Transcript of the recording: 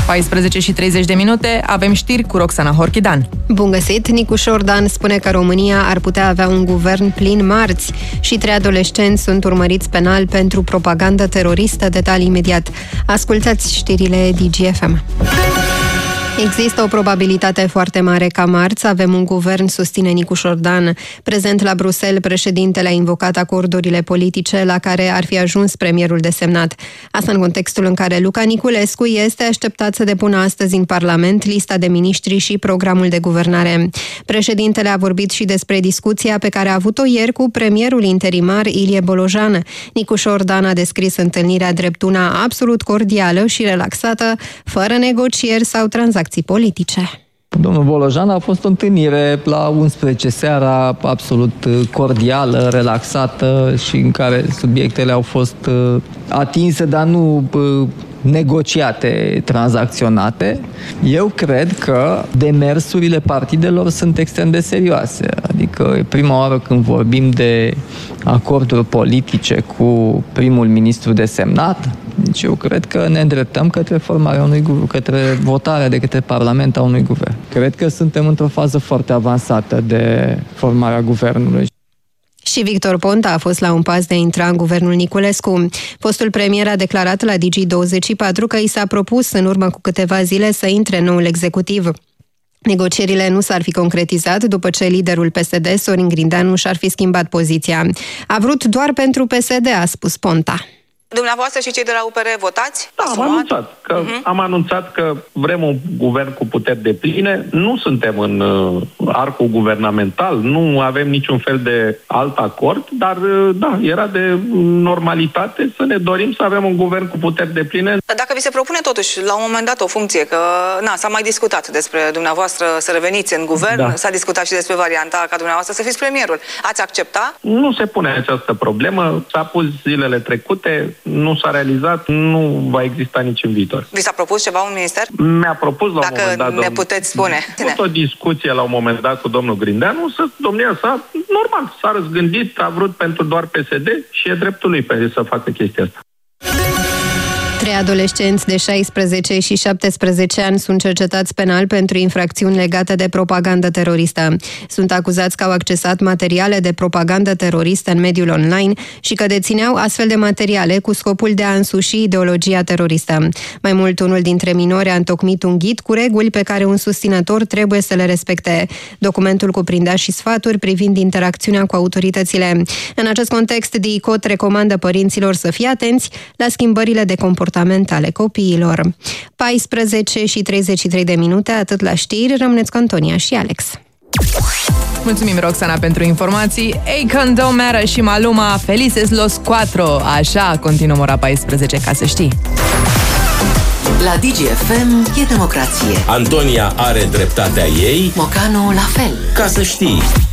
14:30, avem știri cu Roxana Horchidan. Bun găsit! Nicu Șordan spune că România ar putea avea un guvern plin marți și 3 adolescenți sunt urmăriți penal pentru propagandă teroristă. Detalii imediat. Ascultați știrile DGFM. Există o probabilitate foarte mare ca marți avem un guvern, susține Nicu Șordan. Prezent la Bruxelles, președintele a invocat acordurile politice la care ar fi ajuns premierul desemnat. Asta în contextul în care Luca Niculescu este așteptat să depună astăzi în Parlament lista de miniștri și programul de guvernare. Președintele a vorbit și despre discuția pe care a avut-o ieri cu premierul interimar Ilie Bolojan. Nicu Șordan a descris întâlnirea drept una absolut cordială și relaxată, fără negocieri sau tranzacții politice. Domnul Bolojan, a fost o întâlnire la 11 seara absolut cordială, relaxată și în care subiectele au fost atinse, dar nu negociate, tranzacționate. Eu cred că demersurile partidelor sunt extrem de serioase. Adică e prima oară când vorbim de acorduri politice cu primul ministru desemnat. Deci eu cred că ne îndreptăm către formarea unui guvern, către votarea de către Parlament a unui guvern. Cred că suntem într-o fază foarte avansată de formarea guvernului. Și Victor Ponta a fost la un pas de a intra în guvernul Niculescu. Fostul premier a declarat la Digi24 că i s-a propus în urmă cu câteva zile să intre în noul executiv. Negocierile nu s-ar fi concretizat după ce liderul PSD, Sorin Grindeanu, și-ar fi schimbat poziția. A vrut doar pentru PSD, a spus Ponta. Dumneavoastră și cei de la UPR votați? Da, am anunțat că vrem un guvern cu puteri depline. Nu suntem în arcul guvernamental, nu avem niciun fel de alt acord, dar da, era de normalitate să ne dorim să avem un guvern cu puteri depline. Dacă vi se propune totuși la un moment dat o funcție, că s-a mai discutat despre dumneavoastră să reveniți în guvern, da. S-a discutat și despre varianta ca dumneavoastră să fiți premierul. Ați accepta? Nu se pune această problemă, s-a pus zilele trecute, nu s-a realizat, nu va exista nici în viitor. Vi s-a propus ceva un minister? Mi-a propus la un moment dat. Dacă ne puteți spune. A fost o discuție la un moment dat cu domnul Grindeanu, domnia sa, normal, s-a răzgândit, a vrut pentru doar PSD și e dreptul lui să facă chestia asta. 3 adolescenți de 16 și 17 ani sunt cercetați penal pentru infracțiuni legate de propagandă teroristă. Sunt acuzați că au accesat materiale de propagandă teroristă în mediul online și că dețineau astfel de materiale cu scopul de a însuși ideologia teroristă. Mai mult, unul dintre minori a întocmit un ghid cu reguli pe care un susținător trebuie să le respecte. Documentul cuprindea și sfaturi privind interacțiunea cu autoritățile. În acest context, DICOT recomandă părinților să fie atenți la schimbările de comportament ale copiilor. 14:33, atât la știri. Rămâneți cu Antonia și Alex. Mulțumim, Roxana, pentru informații. Akon, Don't Matter și Maluma, Felices los Cuatro. Așa continuăm ora 14, ca să știi. La DGFM e democrație. Antonia are dreptatea ei, Mocanu la fel. Ca să știi.